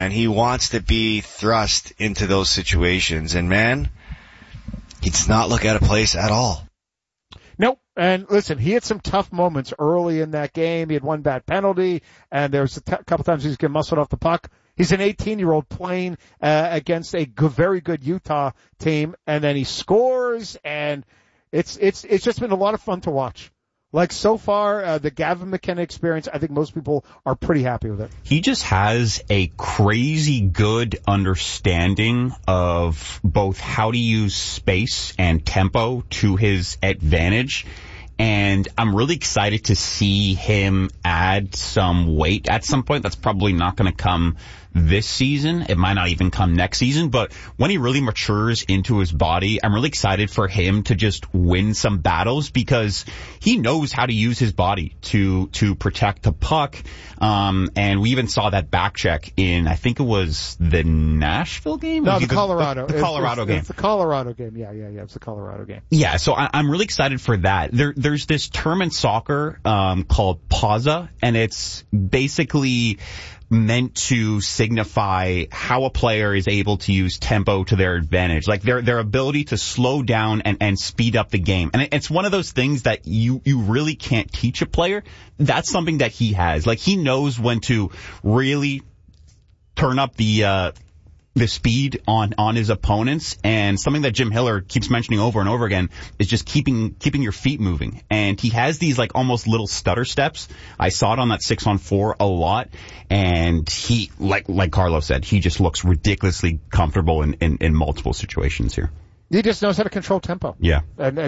and he wants to be thrust into those situations. And, man, he does not look out of place at all. Nope. And listen, he had some tough moments early in that game. He had one bad penalty, and there was a couple times he was getting muscled off the puck. He's an 18-year-old playing against a very good Utah team, and then he scores, and it's just been a lot of fun to watch. Like, so far, the Gavin McKenna experience, I think most people are pretty happy with it. He just has a crazy good understanding of both how to use space and tempo to his advantage. And I'm really excited to see him add some weight at some point. That's probably not going to come this season. It might not even come next season. But when he really matures into his body, I'm really excited for him to just win some battles because he knows how to use his body to protect the puck. And we even saw that back check in, I think it was the Nashville game? No, the Colorado. The Colorado game. It's the Colorado game. Yeah. It's the Colorado game. Yeah, so I'm really excited for that. There's this term in soccer called pausa, and it's basically meant to signify how a player is able to use tempo to their advantage, like their ability to slow down and speed up the game. And it's one of those things that you really can't teach a player. That's something that he has. Like, he knows when to really turn up the speed on his opponents, and something that Jim Hiller keeps mentioning over and over again is just keeping your feet moving. And he has these like almost little stutter steps. I saw it on that 6-on-4 a lot, and he, like Carlo said, he just looks ridiculously comfortable in multiple situations here. He just knows how to control tempo. Yeah.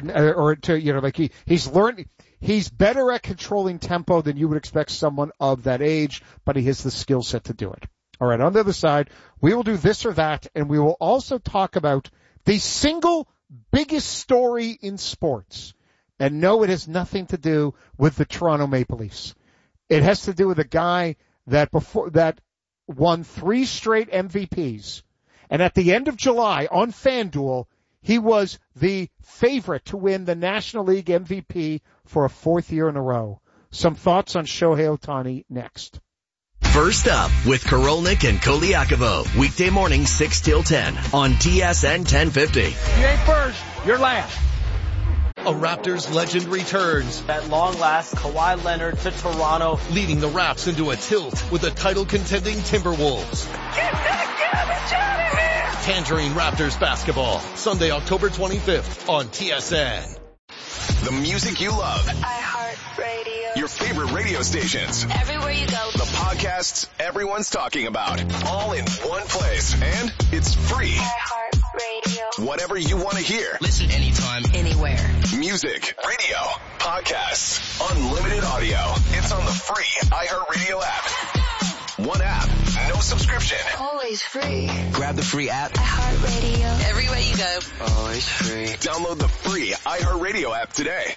He's learned. He's better at controlling tempo than you would expect someone of that age, but he has the skill set to do it. All right, on the other side, we will do this or that, and we will also talk about the single biggest story in sports. And no, it has nothing to do with the Toronto Maple Leafs. It has to do with a guy that won 3 straight MVPs. And at the end of July on FanDuel, he was the favorite to win the National League MVP for a 4th year in a row. Some thoughts on Shohei Ohtani next. First Up with Karolnik and Koliakovo. Weekday morning 6 till 10 on TSN 1050. You ain't first, you're last. A Raptors legend returns. At long last, Kawhi Leonard to Toronto. Leading the Raps into a tilt with the title-contending Timberwolves. Get that garbage out of here! Tangerine Raptors basketball. Sunday, October 25th on TSN. The music you love. iHeartRadio. Your favorite radio stations. Everywhere you go. The podcasts everyone's talking about. All in one place. And it's free. iHeartRadio. Whatever you want to hear. Listen anytime, anywhere. Music, radio, podcasts, unlimited audio. It's on the free iHeartRadio app. One app, no subscription. Always free. grab the free app. iHeartRadio. Everywhere you go. Always free. Download the free iHeartRadio app today.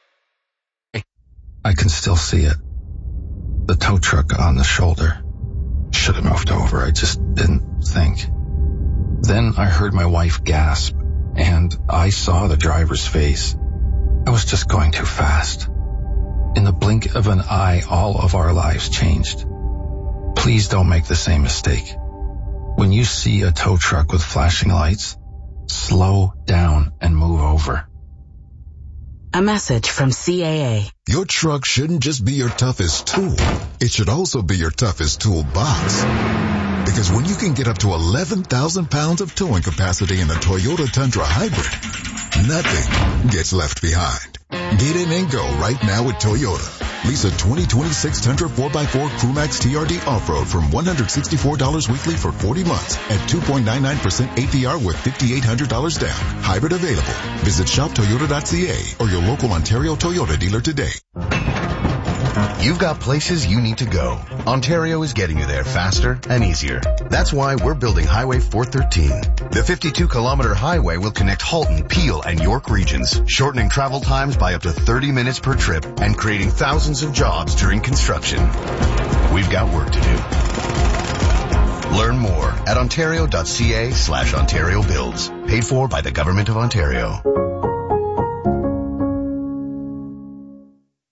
I can still see it. The tow truck on the shoulder. Should have moved over. I just didn't think. Then I heard my wife gasp, and I saw the driver's face. I was just going too fast. In the blink of an eye, all of our lives changed. Please don't make the same mistake. When you see a tow truck with flashing lights, slow down and move over. A message from CAA. Your truck shouldn't just be your toughest tool. It should also be your toughest toolbox. Because when you can get up to 11,000 pounds of towing capacity in a Toyota Tundra Hybrid, nothing gets left behind. Get in and go right now at Toyota. Lease a 2026 Tundra 4x4 Crewmax TRD Off-Road from $164 weekly for 40 months at 2.99% APR with $5,800 down. Hybrid available. Visit shoptoyota.ca or your local Ontario Toyota dealer today. You've got places you need to go. Ontario is getting you there faster and easier. That's why we're building Highway 413. The 52-kilometer highway will connect Halton, Peel, and York regions, shortening travel times by up to 30 minutes per trip and creating thousands of jobs during construction. We've got work to do. Learn more at ontario.ca/Ontario Builds. Paid for by the Government of Ontario. The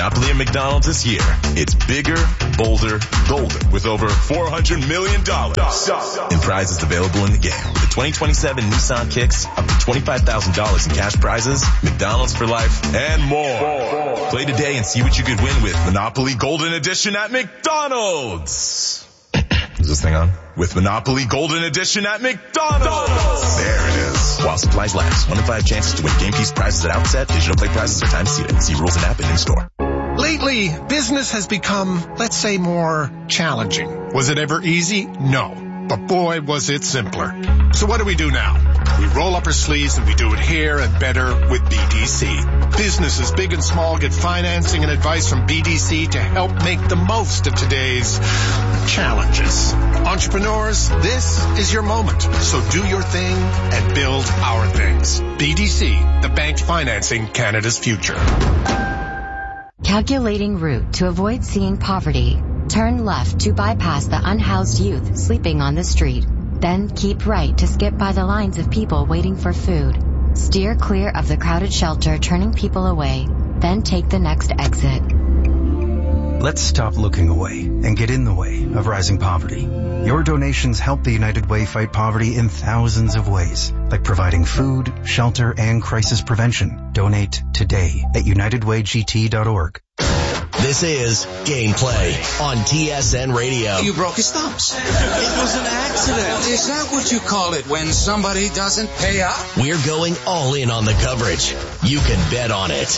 Monopoly at McDonald's is here. It's bigger, bolder, golden with over $400 million in prizes available in the game. With the 2027 Nissan Kicks, up to $25,000 in cash prizes, McDonald's for life, and more. Play today and see what you could win with Monopoly Golden Edition at McDonald's. Is this thing on? With Monopoly Golden Edition at McDonald's. There it is. While supplies last. 1 in 5 chances to win game piece prizes at outset. Digital play prizes are time seated. See rules and app and in-store. Lately, business has become, let's say, more challenging. Was it ever easy? No. But boy, was it simpler. So what do we do now? We roll up our sleeves and we do it here and better with BDC. Businesses big and small get financing and advice from BDC to help make the most of today's challenges. Entrepreneurs, this is your moment. So do your thing and build our things. BDC, the bank financing Canada's future. Calculating route to avoid seeing poverty. Turn left to bypass the unhoused youth sleeping on the street. Then keep right to skip by the lines of people waiting for food. Steer clear of the crowded shelter turning people away. Then take the next exit. Let's stop looking away and get in the way of rising poverty. Your donations help the United Way fight poverty in thousands of ways, like providing food, shelter, and crisis prevention. Donate today at unitedwaygt.org. This is Gameplay on TSN Radio. You broke his thumbs. It was an accident. Is that what you call it when somebody doesn't pay up? We're going all in on the coverage. You can bet on it.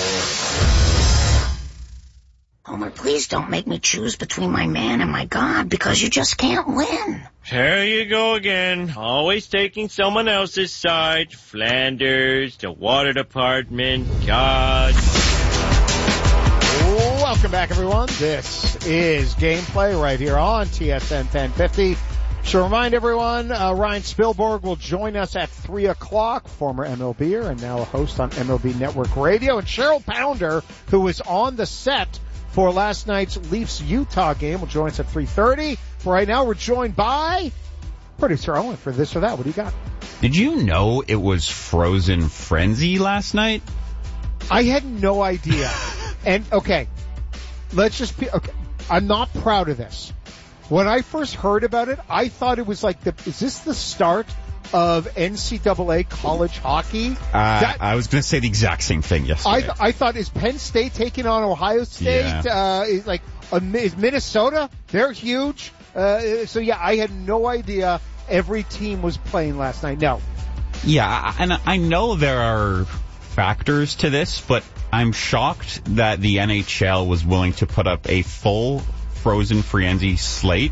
Homer, please don't make me choose between my man and my God, because you just can't win. There you go again. Always taking someone else's side. Flanders, the water department, God. Welcome back, everyone. This is Gameplay right here on TSN 1050. So remind everyone, Ryan Spielberg will join us at 3 o'clock, former MLBer and now a host on MLB Network Radio. And Cheryl Pounder, who was on the set for last night's Leafs-Utah game, will join us at 3:30. For right now, we're joined by producer Owen for This or That. What do you got? Did you know it was Frozen Frenzy last night? I had no idea. And, okay, let's just be, okay, I'm not proud of this. When I first heard about it, I thought it was like is this the start of NCAA college hockey? I was going to say the exact same thing yesterday. I thought, is Penn State taking on Ohio State? Yeah. Is Minnesota? They're huge. So yeah, I had no idea every team was playing last night. No. Yeah, and I know there are factors to this, but I'm shocked that the NHL was willing to put up a full Frozen Frenzy slate,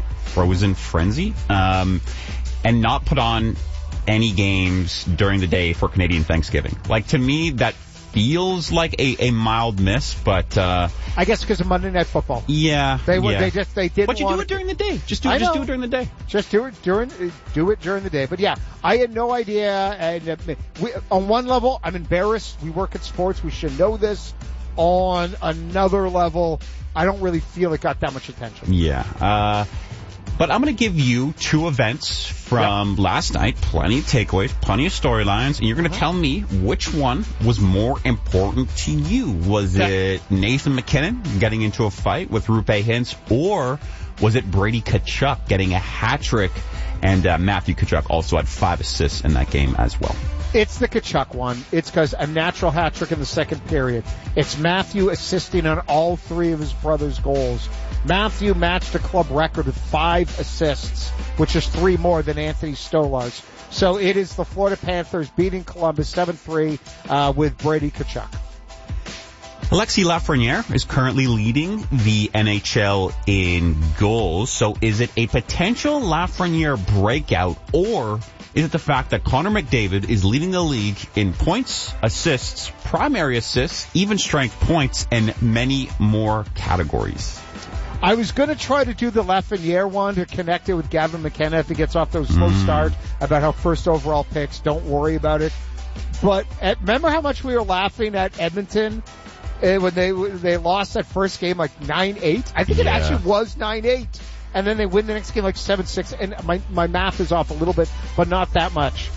and not put on any games during the day for Canadian Thanksgiving. Like, to me, that feels like a mild miss, but I guess because of Monday Night Football. Yeah, they didn't. But you do it during the day. Just do it during the day. Just do it during the day. But yeah, I had no idea. And on one level, I'm embarrassed. We work at sports. We should know this. On another level, I don't really feel it got that much attention. Yeah. But I'm going to give you two events from last night. Plenty of takeaways, plenty of storylines, and you're going to tell me which one was more important to you. Was it Nathan McKinnon getting into a fight with Rupe Hintz, or was it Brady Tkachuk getting a hat trick? And Matthew Tkachuk also had 5 assists in that game as well. It's the Tkachuk one. It's because a natural hat trick in the second period. It's Matthew assisting on all 3 of his brother's goals. Matthew matched a club record with 5 assists, which is 3 more than Anthony Stolarz. So it is the Florida Panthers beating Columbus 7-3 with Brady Tkachuk. Alexis Lafreniere is currently leading the NHL in goals. So is it a potential Lafreniere breakout, or is it the fact that Connor McDavid is leading the league in points, assists, primary assists, even strength points, and many more categories? I was going to try to do the Lafreniere one to connect it with Gavin McKenna if he gets off those slow start about how first overall picks, don't worry about it. But remember how much we were laughing at Edmonton when they lost that first game like 9-8? I think it actually was 9-8. And then they win the next game like 7-6. And my math is off a little bit, but not that much.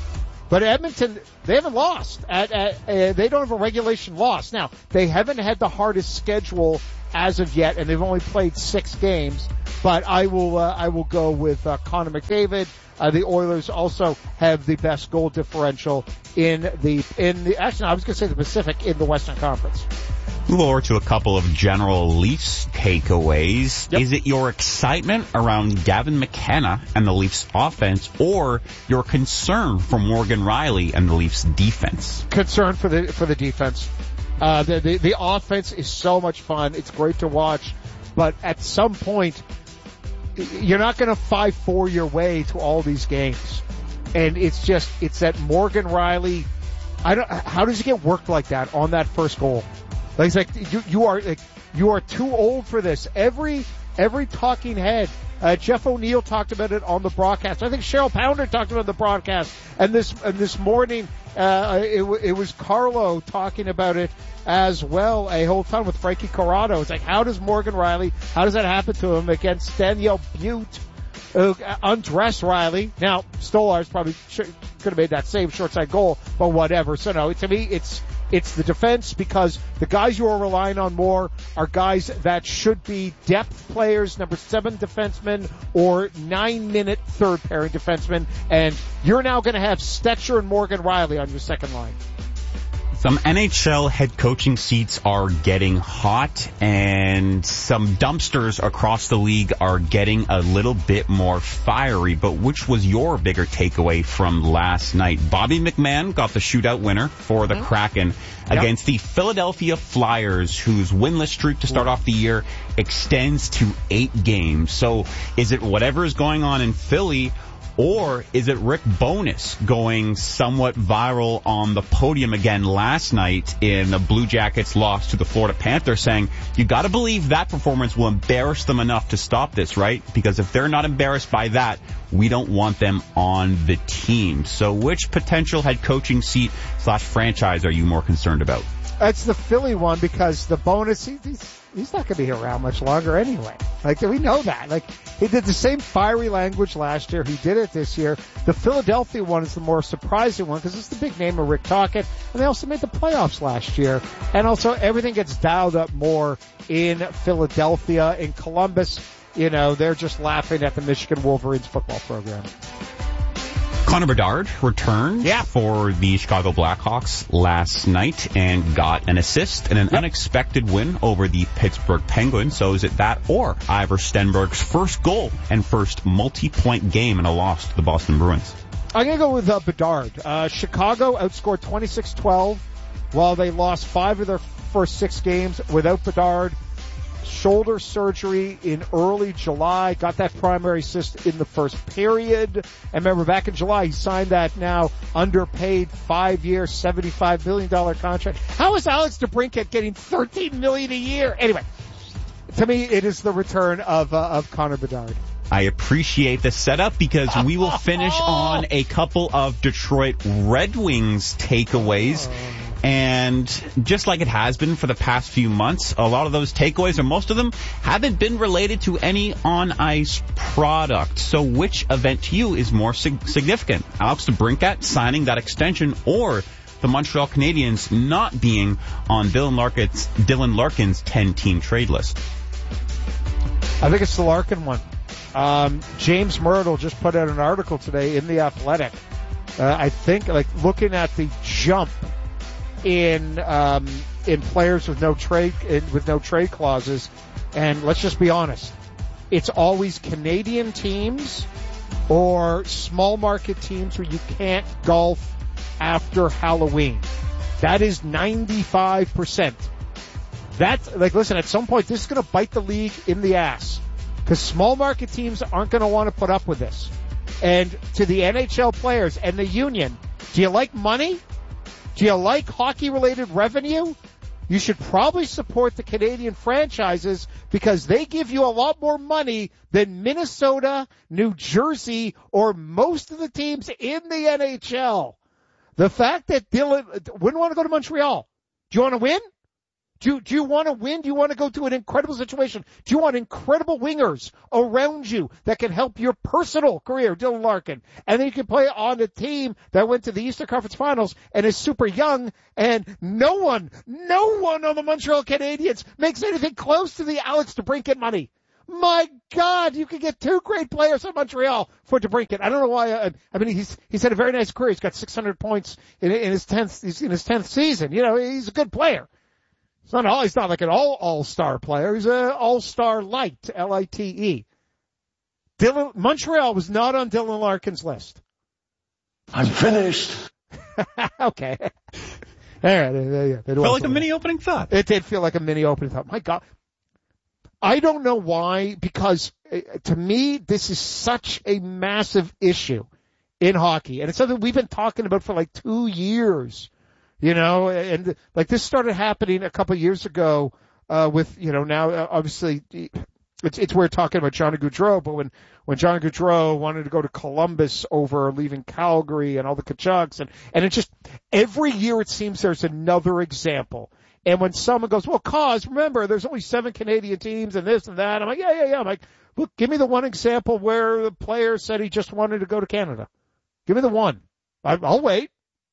But Edmonton, they haven't lost. They don't have a regulation loss. Now, they haven't had the hardest schedule as of yet, and they've only played 6 games. But I will go with Connor McDavid. The Oilers also have the best goal differential in the actually, I was going to say the Pacific, in the Western Conference. Move over to a couple of general Leafs takeaways. Yep. Is it your excitement around Gavin McKenna and the Leafs offense, or your concern for Morgan Rielly and the Leafs defense? Concern for the defense. The offense is so much fun. It's great to watch, but at some point, you're not going to 5-4 your way to all these games. And it's that Morgan Rielly. How does he get worked like that on that first goal? Like, it's like you are too old for this. Every talking head, Jeff O'Neill talked about it on the broadcast. I think Cheryl Pounder talked about it on the broadcast. And this morning, it was Carlo talking about it as well a whole ton with Frankie Corrado. It's like, how does Morgan Rielly, how does that happen to him against Danielle Butte? Undress Rielly. Now, Stolarz probably could have made that same short side goal, but whatever. So no, to me, it's the defense, because the guys you are relying on more are guys that should be depth players, number 7 defensemen or 9-minute third pairing defensemen, and you're now going to have Stetcher and Morgan Rielly on your second line. Some NHL head coaching seats are getting hot, and some dumpsters across the league are getting a little bit more fiery. But which was your bigger takeaway from last night? Bobby McMahon got the shootout winner for the Kraken against the Philadelphia Flyers, whose winless streak to start off the year extends to 8 games. So is it whatever is going on in Philly, or is it Rick Bowness going somewhat viral on the podium again last night in the Blue Jackets' loss to the Florida Panthers, saying, you got to believe that performance will embarrass them enough to stop this, right? Because if they're not embarrassed by that, we don't want them on the team. So which potential head coaching seat / franchise are you more concerned about? It's the Philly one, because the Bowness, he's not going to be around much longer anyway. Like, we know that. Like, he did the same fiery language last year. He did it this year. The Philadelphia one is the more surprising one, because it's the big name of Rick Tocchet, and they also made the playoffs last year. And also, everything gets dialed up more in Philadelphia. In Columbus, they're just laughing at the Michigan Wolverines football program. Connor Bedard returned for the Chicago Blackhawks last night and got an assist and an unexpected win over the Pittsburgh Penguins. So is it that or Ivor Stenberg's first goal and first multi-point game in a loss to the Boston Bruins? I'm going to go with Bedard. Chicago outscored 26-12 while they lost 5 of their first 6 games without Bedard. Shoulder surgery in early July, got that primary assist in the first period. And remember, back in July, he signed that now underpaid 5-year, $75 million contract. How is Alex DeBrincat getting $13 million a year? Anyway, to me, it is the return of Connor Bedard. I appreciate the setup, because we will finish on a couple of Detroit Red Wings takeaways. And just like it has been for the past few months, a lot of those takeaways, or most of them, haven't been related to any on-ice product. So which event to you is more significant? Alex DeBrincat signing that extension, or the Montreal Canadiens not being on Dylan Larkin's 10-team trade list? I think it's the Larkin one. James Myrtle just put out an article today in The Athletic. I think, looking at the jump in players with no trade clauses, and let's just be honest, it's always Canadian teams or small market teams where you can't golf after Halloween. That is 95%. That's listen, at some point this is going to bite the league in the ass, because small market teams aren't going to want to put up with this. And to the NHL players and the union, do you like money? Do you like hockey-related revenue? You should probably support the Canadian franchises, because they give you a lot more money than Minnesota, New Jersey, or most of the teams in the NHL. The fact that Dylan wouldn't want to go to Montreal. Do you want to win? Do you want to win? Do you want to go to an incredible situation? Do you want incredible wingers around you that can help your personal career, Dylan Larkin? And then you can play on a team that went to the Eastern Conference Finals and is super young, and no one on the Montreal Canadiens makes anything close to the Alex DeBrincat money. My God, you could get two great players in Montreal for DeBrincat. I don't know why. He's had a very nice career. He's got 600 points in his 10th season. You know, he's a good player. He's not like an all-star player. He's an all-star light, L-I-T-E. Montreal was not on Dylan Larkin's list. I'm finished. Okay. All right. It felt like a mini opening thought. It did feel like a mini opening thought. My God. I don't know why, because to me, this is such a massive issue in hockey. And it's something we've been talking about for like 2 years, you know, and like this started happening a couple of years ago, with, you know, now obviously it's we're talking about Johnny Gaudreau, but when Johnny Gaudreau wanted to go to Columbus over leaving Calgary and all the Kachucks, and it just, every year it seems there's another example. And when someone goes, well, remember, there's only 7 Canadian teams and this and that. I'm like, yeah. I'm like, look, give me the one example where the player said he just wanted to go to Canada. Give me the one. I'll wait.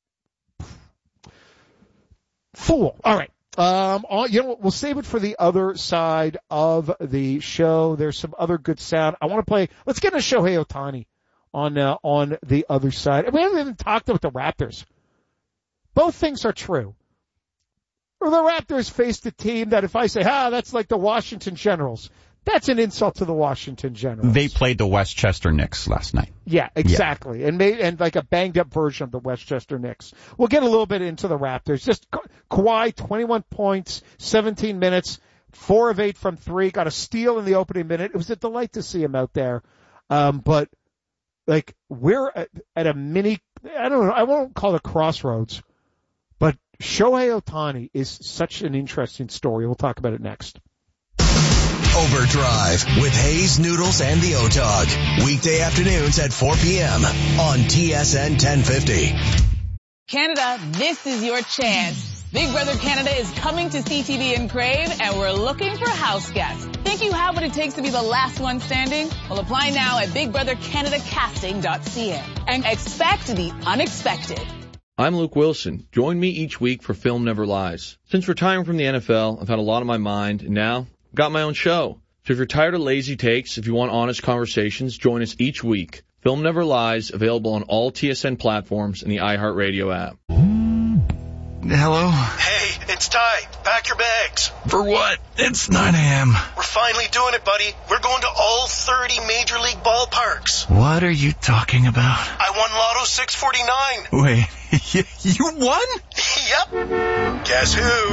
Fool. All right. You know what? We'll save it for the other side of the show. There's some other good sound. I want to play. Let's get into Shohei Ohtani on the other side. We haven't even talked about the Raptors. Both things are true. Well, the Raptors faced a team that if I say, that's like the Washington Generals, that's an insult to the Washington Generals. They played the Westchester Knicks last night. Yeah, exactly. Yeah. And like a banged up version of the Westchester Knicks. We'll get a little bit into the Raptors. Just Kawhi, 21 points, 17 minutes, 4 of 8 from 3, got a steal in the opening minute. It was a delight to see him out there. But like we're at a mini, I don't know, I won't call it crossroads, but Shohei Ohtani is such an interesting story. We'll talk about it next. Overdrive with Hayes, Noodles, and the O-Dog. Weekday afternoons at 4 p.m. on TSN 1050. Canada, this is your chance. Big Brother Canada is coming to CTV and Crave, and we're looking for house guests. Think you have what it takes to be the last one standing? Well, apply now at BigBrotherCanadaCasting.ca and expect the unexpected. I'm Luke Wilson. Join me each week for Film Never Lies. Since retiring from the NFL, I've had a lot on my mind, and now I've got my own show. So if you're tired of lazy takes, if you want honest conversations, join us each week. Film Never Lies, available on all TSN platforms and the iHeartRadio app. Hello? Hey, it's Ty. Pack your bags. For what? It's 9 a.m. We're finally doing it, buddy. We're going to all 30 Major League ballparks. What are you talking about? I won Lotto 649. Wait, you won? Yep. Guess who?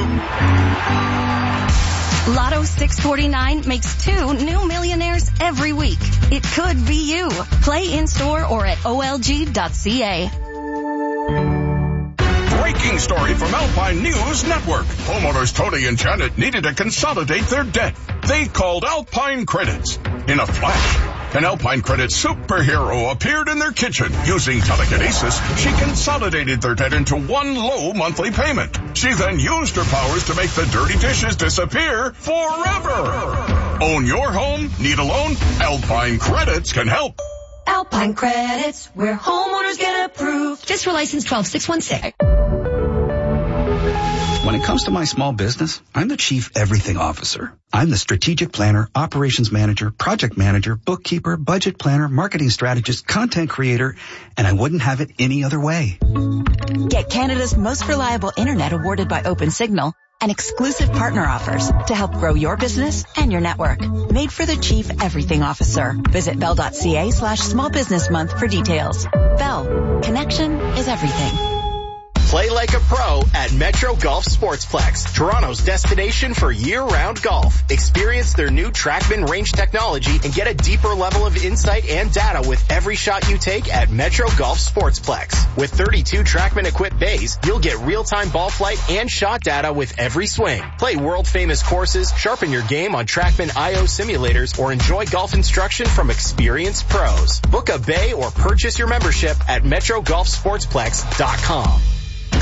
Lotto 649 makes 2 new millionaires every week. It could be you. Play in-store or at olg.ca. Breaking story from Alpine News Network. Homeowners Tony and Janet needed to consolidate their debt. They called Alpine Credits. In a flash, an Alpine Credits superhero appeared in their kitchen. Using telekinesis, she consolidated their debt into one low monthly payment. She then used her powers to make the dirty dishes disappear forever. Own your home? Need a loan? Alpine Credits can help. Alpine Credits, where homeowners get approved. Just for license 12616. When it comes to my small business, I'm the Chief Everything Officer. I'm the strategic planner, operations manager, project manager, bookkeeper, budget planner, marketing strategist, content creator, and I wouldn't have it any other way. Get Canada's most reliable internet awarded by OpenSignal and exclusive partner offers to help grow your business and your network. Made for the Chief Everything Officer. Visit bell.ca/small business month for details. Bell. Connection is everything. Play like a pro at Metro Golf Sportsplex, Toronto's destination for year-round golf. Experience their new TrackMan range technology and get a deeper level of insight and data with every shot you take at Metro Golf Sportsplex. With 32 TrackMan equipped bays, you'll get real-time ball flight and shot data with every swing. Play world-famous courses, sharpen your game on TrackMan IO simulators, or enjoy golf instruction from experienced pros. Book a bay or purchase your membership at MetroGolfSportsplex.com.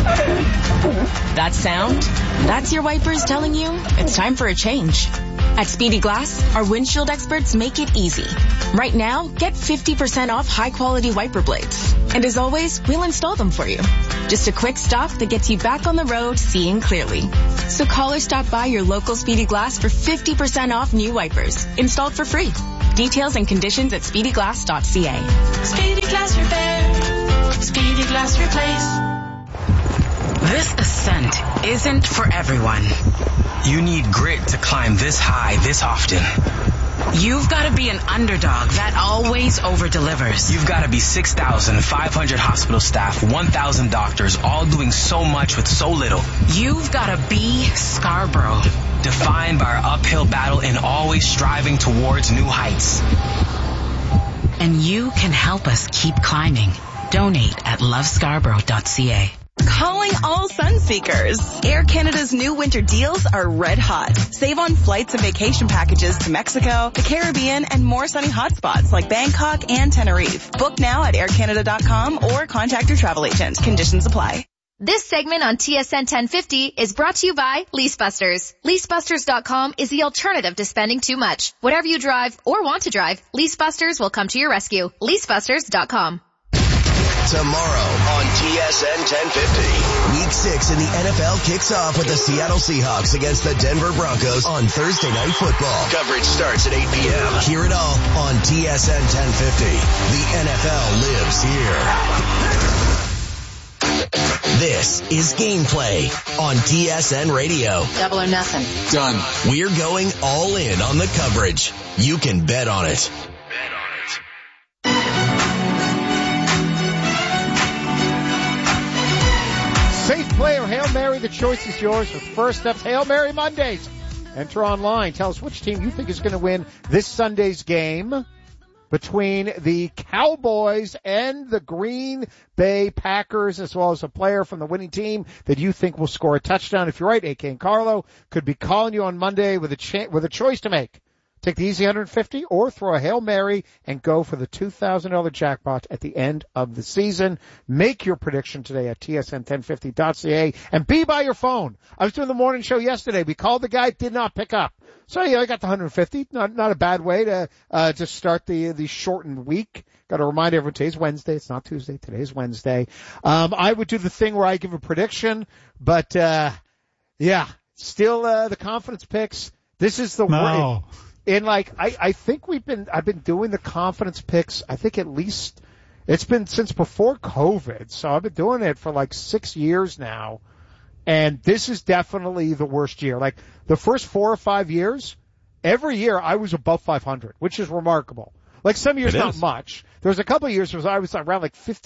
That sound? That's your wipers telling you it's time for a change. At Speedy Glass, our windshield experts make it easy. Right now, get 50% off high-quality wiper blades. And as always, we'll install them for you. Just a quick stop that gets you back on the road seeing clearly. So call or stop by your local Speedy Glass for 50% off new wipers, installed for free. Details and conditions at speedyglass.ca. Speedy Glass Repair. Speedy Glass Replace. This ascent isn't for everyone. You need grit to climb this high this often. You've got to be an underdog that always over-delivers. You've got to be 6,500 hospital staff, 1,000 doctors, all doing so much with so little. You've got to be Scarborough, defined by our uphill battle and always striving towards new heights. And you can help us keep climbing. Donate at lovescarborough.ca. Calling all sun seekers. Air Canada's new winter deals are red hot. Save on flights and vacation packages to Mexico, the Caribbean, and more sunny hotspots like Bangkok and Tenerife. Book now at aircanada.com or contact your travel agent. Conditions apply. This segment on TSN 1050 is brought to you by Leasebusters. Leasebusters.com is the alternative to spending too much. Whatever you drive or want to drive, Leasebusters will come to your rescue. Leasebusters.com. Tomorrow on TSN 1050. Week 6 in the NFL kicks off with the Seattle Seahawks against the Denver Broncos on Thursday Night Football. Coverage starts at 8 p.m. Hear it all on TSN 1050. The NFL lives here. This is Gameplay on TSN Radio. Double or nothing. Done. We're going all in on the coverage. You can bet on it. Safe play or Hail Mary, the choice is yours with First Steps Hail Mary Mondays. Enter online. Tell us which team you think is going to win this Sunday's game between the Cowboys and the Green Bay Packers, as well as a player from the winning team that you think will score a touchdown. If you're right, AK and Carlo could be calling you on Monday with a choice to make. Take the easy 150 or throw a Hail Mary and go for the $2,000 jackpot at the end of the season. Make your prediction today at tsn1050.ca and be by your phone. I was doing the morning show yesterday. We called the guy, did not pick up. So yeah, I got the 150. Not a bad way to start the shortened week. Got to remind everyone today's Wednesday. It's not Tuesday. Today's Wednesday. I would do the thing where I give a prediction, but yeah, still the confidence picks. This is the no. And I think I've been doing the confidence picks, I think at least, it's been since before COVID. So I've been doing it for 6 years now. And this is definitely the worst year. The first 4 or 5 years, every year I was above 500, which is remarkable. Some years not much. There was a couple of years where I was around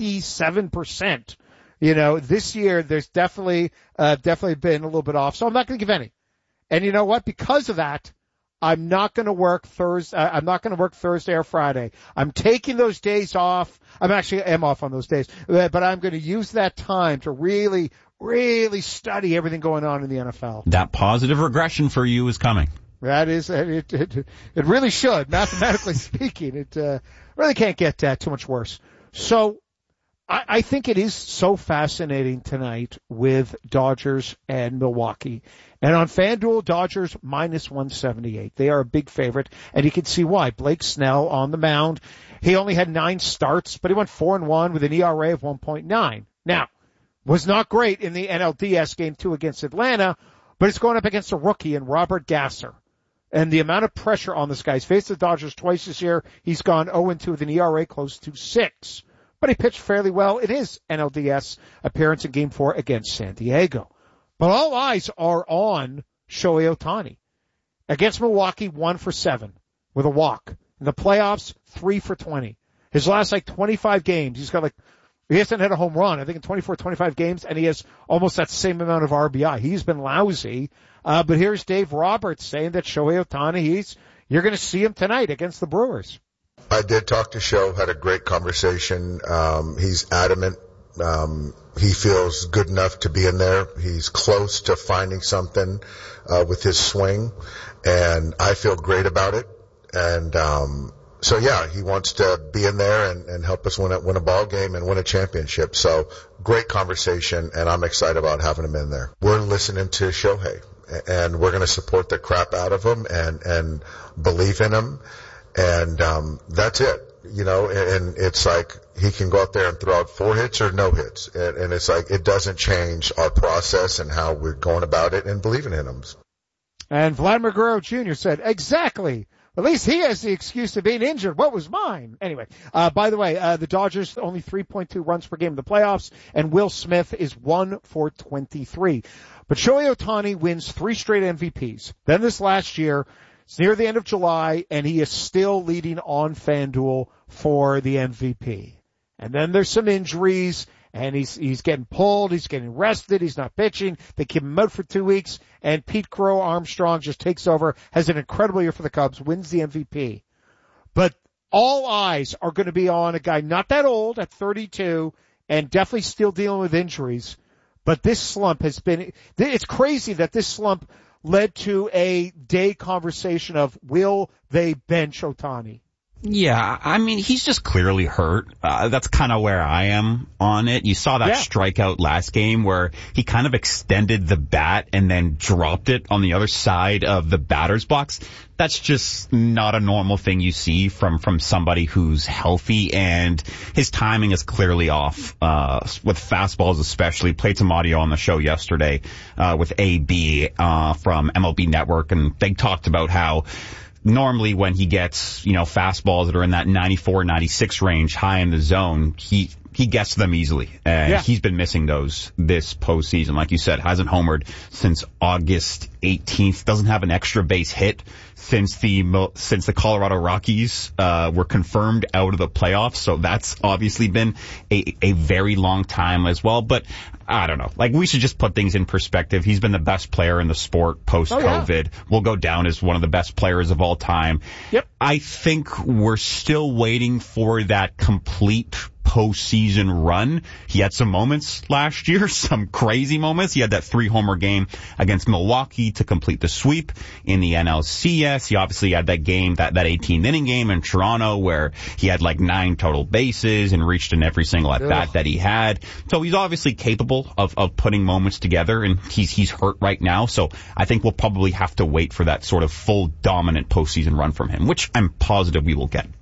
57%. This year there's definitely been a little bit off. So I'm not going to give any. And you know what? Because of that, I'm not going to work Thursday. I'm not going to work Thursday or Friday. I'm taking those days off. I'm off on those days, but I'm going to use that time to really, really study everything going on in the NFL. That positive regression for you is coming. That is, it really should, mathematically speaking. It really can't get too much worse. So I think it is so fascinating tonight with Dodgers and Milwaukee. And on FanDuel, Dodgers -178. They are a big favorite, and you can see why. Blake Snell on the mound. He only had 9 starts, but he went 4-1 with an ERA of 1.9. Now, was not great in the NLDS Game 2 against Atlanta, but it's going up against a rookie in Robert Gasser. And the amount of pressure on this guy. He's faced the Dodgers twice this year. He's gone 0-2 with an ERA close to 6. But he pitched fairly well in his NLDS appearance in Game 4 against San Diego. But all eyes are on Shohei Ohtani. Against Milwaukee, 1 for 7 with a walk. In the playoffs, 3 for 20. His last 25 games, he hasn't had a home run, I think in 24, 25 games, and he has almost that same amount of RBI. He's been lousy. But here's Dave Roberts saying that Shohei Ohtani, you're going to see him tonight against the Brewers. I did talk to Sho, had a great conversation. He's adamant. He feels good enough to be in there. He's close to finding something with his swing, and I feel great about it. And So yeah, he wants to be in there and help us win a ball game and win a championship. So great conversation, and I'm excited about having him in there. We're listening to Shohei, and we're going to support the crap out of him and believe in him. And that's it, and it's like he can go out there and throw out 4 hits or no hits. And it's like it doesn't change our process and how we're going about it and believing in him. And Vladimir Guerrero Jr. said, exactly. At least he has the excuse of being injured. What was mine? Anyway, by the way, the Dodgers only 3.2 runs per game in the playoffs, and Will Smith is 1 for 23. But Shohei Ohtani wins 3 straight MVPs. Then this last year, it's near the end of July, and he is still leading on FanDuel for the MVP. And then there's some injuries, and he's getting pulled, he's getting rested, he's not pitching. They keep him out for 2 weeks, and Pete Crow Armstrong just takes over, has an incredible year for the Cubs, wins the MVP. But all eyes are going to be on a guy not that old, at 32, and definitely still dealing with injuries. But this slump has been, it's crazy that this slump led to a day conversation of, will they bench Ohtani? Yeah, I mean, he's just clearly hurt. That's kind of where I am on it. You saw that strikeout last game where he kind of extended the bat and then dropped it on the other side of the batter's box. That's just not a normal thing you see from somebody who's healthy, and his timing is clearly off, with fastballs especially. Played some audio on the show yesterday, with AB, from MLB Network, and they talked about how normally when he gets, fastballs that are in that 94, 96 range, high in the zone, he gets them easily. And he's been missing those this postseason. Like you said, hasn't homered since August 18th, doesn't have an extra base hit since the Colorado Rockies were confirmed out of the playoffs. So that's obviously been a very long time as well. But I don't know. Like, we should just put things in perspective. He's been the best player in the sport post-COVID. Will go down as one of the best players of all time. Yep. I think we're still waiting for that complete postseason run. He had some moments last year, some crazy moments. He had that 3-homer game against Milwaukee to complete the sweep in the NLCS. He obviously had that game, that 18th-inning game in Toronto where he had like 9 total bases and reached in every single at-bat that he had. So he's obviously capable of putting moments together, and he's hurt right now. So I think we'll probably have to wait for that sort of full dominant postseason run from him, which I'm positive we will get.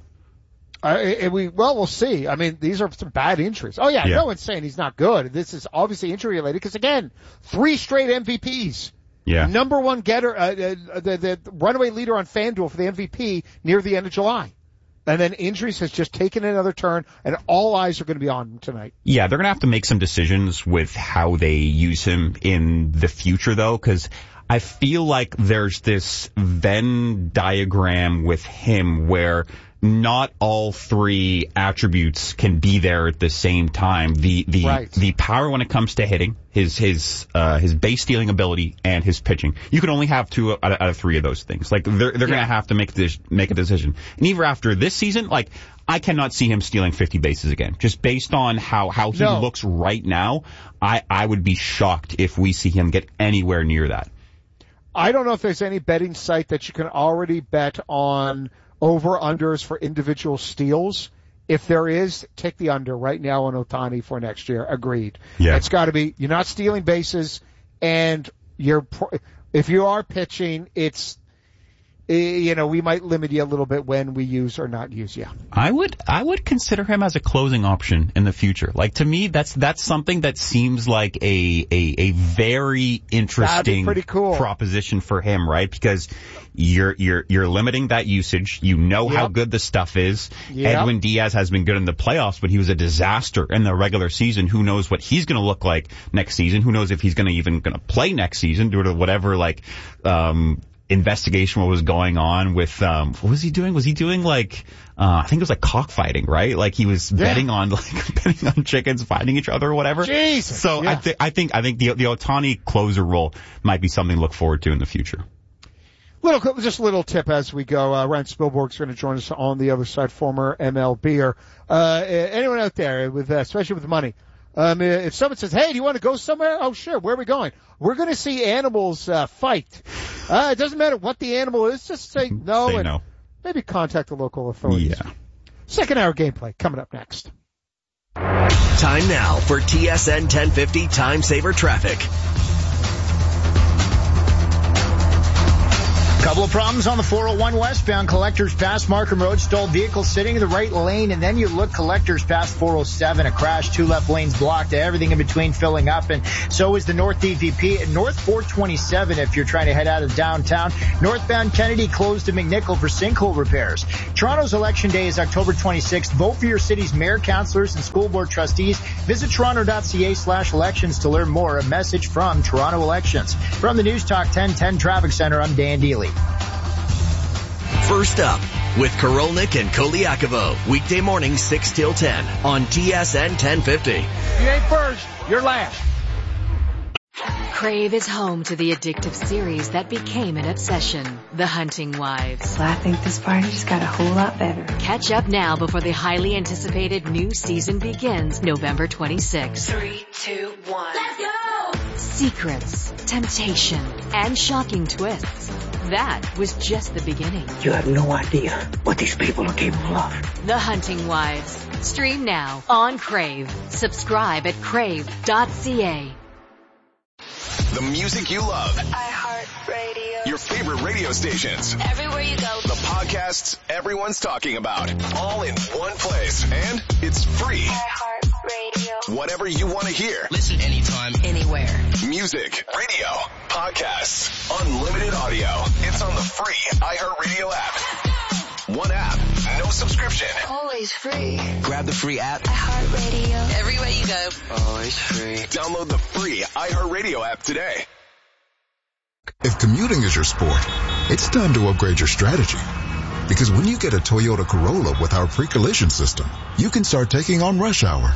We'll see. I mean, these are some bad injuries. Oh, yeah, no one's saying he's not good. This is obviously injury-related because, again, 3 straight MVPs. Yeah. Number one getter, the runaway leader on FanDuel for the MVP near the end of July. And then injuries has just taken another turn, and all eyes are going to be on him tonight. Yeah, they're going to have to make some decisions with how they use him in the future, though, because I feel like there's this Venn diagram with him where not all 3 attributes can be there at the same time. The power when it comes to hitting, his base stealing ability, and his pitching. You can only have 2 out of 3 of those things. Like, they're going to have to make a decision. And even after this season, like, I cannot see him stealing 50 bases again. Just based on how he looks right now, I would be shocked if we see him get anywhere near that. I don't know if there's any betting site that you can already bet on over-unders for individual steals. If there is, take the under right now on Ohtani for next year. Agreed. Yeah. It's got to be, you're not stealing bases, and if you are pitching, it's, we might limit you a little bit when we use or not use you. I would consider him as a closing option in the future. Like, to me, that's something that seems like a very interesting proposition for him, right? Because you're limiting that usage. You know how good the stuff is. Yep. Edwin Diaz has been good in the playoffs, but he was a disaster in the regular season. Who knows what he's going to look like next season? Who knows if he's going to play next season due to whatever investigation what was going on with what was he doing? Was he doing I think it was cockfighting, right? Like he was betting on chickens fighting each other or whatever. Jesus. So I think the Ohtani closer role might be something to look forward to in the future. Just a little tip as we go. Ryan Spielborg's going to join us on the other side, former MLBer. Anyone out there especially with money? If someone says, hey, do you want to go somewhere? Oh, sure. Where are we going? We're going to see animals fight. It doesn't matter what the animal is. Just say no. No. maybe contact the local authorities. Yeah. Second hour gameplay coming up next. Time now for TSN 1050 Time Saver Traffic. Couple of problems on the 401 westbound. Collectors past Markham Road. Stalled vehicles sitting in the right lane. And then you look Collectors past 407. A crash. 2 left lanes blocked. Everything in between filling up. And so is the North DVP. At North 427 if you're trying to head out of downtown. Northbound Kennedy closed to McNichol for sinkhole repairs. Toronto's election day is October 26th. Vote for your city's mayor, councillors, and school board trustees. Visit toronto.ca/elections to learn more. A message from Toronto Elections. From the News Talk 1010 Traffic Center, I'm Dan Deely. First up with Korolnik and Koliakovo. Weekday morning 6 till 10 on TSN 1050. You ain't first, you're last. Crave is home to the addictive series that became an obsession, The Hunting Wives. Well, I think this party just got a whole lot better. Catch up now before the highly anticipated new season begins November 26th. 3, 2, 1. Let's go! Secrets, temptation, and shocking twists. That was just the beginning. You have no idea what these people are capable of. The Hunting Wives. Stream now on Crave. Subscribe at crave.ca. The music you love. iHeartRadio. Your favorite radio stations. Everywhere you go. The podcasts everyone's talking about. All in one place. And it's free. iHeartRadio. Whatever you want to hear. Listen anytime, anywhere. Music, radio, podcasts, unlimited audio. It's on the free iHeartRadio app. One app, no subscription. Always free. Grab the free app. iHeartRadio. Everywhere you go. Always free. Download the free iHeartRadio app today. If commuting is your sport, it's time to upgrade your strategy. Because when you get a Toyota Corolla with our pre-collision system, you can start taking on rush hour